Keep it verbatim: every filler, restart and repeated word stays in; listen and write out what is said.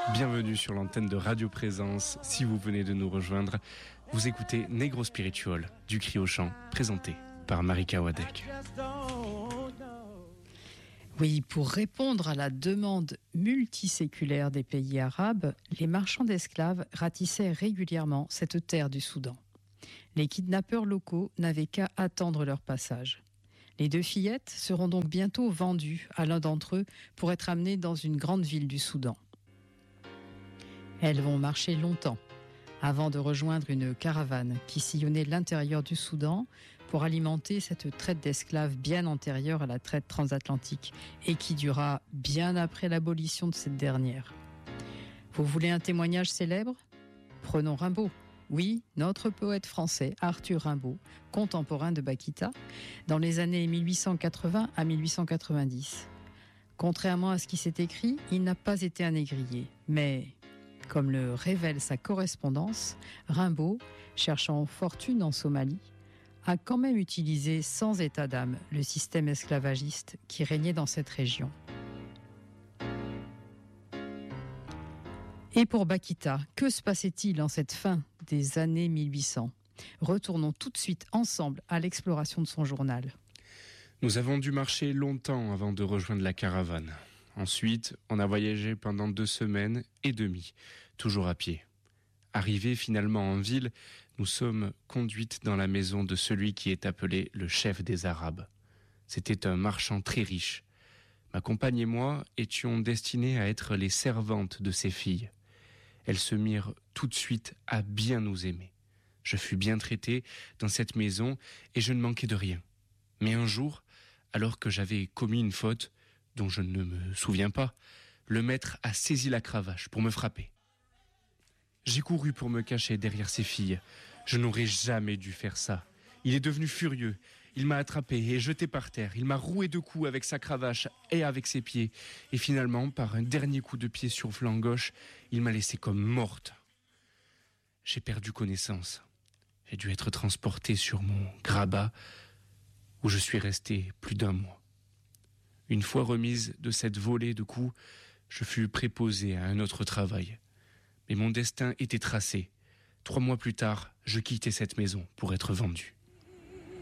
Bienvenue sur l'antenne de Radio Présence. Si vous venez de nous rejoindre, vous écoutez Negro Spiritual du Cri au Chant, présenté par Marika Wadek. Oui, pour répondre à la demande multiséculaire des pays arabes, les marchands d'esclaves ratissaient régulièrement cette terre du Soudan. Les kidnappeurs locaux n'avaient qu'à attendre leur passage. Les deux fillettes seront donc bientôt vendues à l'un d'entre eux pour être amenées dans une grande ville du Soudan. Elles vont marcher longtemps avant de rejoindre une caravane qui sillonnait l'intérieur du Soudan pour alimenter cette traite d'esclaves bien antérieure à la traite transatlantique et qui dura bien après l'abolition de cette dernière. Vous voulez un témoignage célèbre ? Prenons Rimbaud. Oui, notre poète français Arthur Rimbaud, contemporain de Bakita, dans les années mille huit cent quatre-vingts à mille huit cent quatre-vingt-dix. Contrairement à ce qui s'est écrit, il n'a pas été un négrier, mais... Comme le révèle sa correspondance, Rimbaud, cherchant fortune en Somalie, a quand même utilisé sans état d'âme le système esclavagiste qui régnait dans cette région. Et pour Bakita, que se passait-il en cette fin des années mille huit cents ? Retournons tout de suite ensemble à l'exploration de son journal. Nous avons dû marcher longtemps avant de rejoindre la caravane. Ensuite, on a voyagé pendant deux semaines et demie, toujours à pied. Arrivés finalement en ville, nous sommes conduites dans la maison de celui qui est appelé le chef des Arabes. C'était un marchand très riche. Ma compagne et moi étions destinées à être les servantes de ses filles. Elles se mirent tout de suite à bien nous aimer. Je fus bien traitée dans cette maison et je ne manquais de rien. Mais un jour, alors que j'avais commis une faute, dont je ne me souviens pas, le maître a saisi la cravache pour me frapper. J'ai couru pour me cacher derrière ses filles. Je n'aurais jamais dû faire ça. Il est devenu furieux. Il m'a attrapé et jeté par terre. Il m'a roué de coups avec sa cravache et avec ses pieds. Et finalement, par un dernier coup de pied sur le flanc gauche, il m'a laissé comme morte. J'ai perdu connaissance. J'ai dû être transporté sur mon grabat où je suis resté plus d'un mois. Une fois remise de cette volée de coups, je fus préposé à un autre travail. Mais mon destin était tracé. Trois mois plus tard, je quittais cette maison pour être vendu.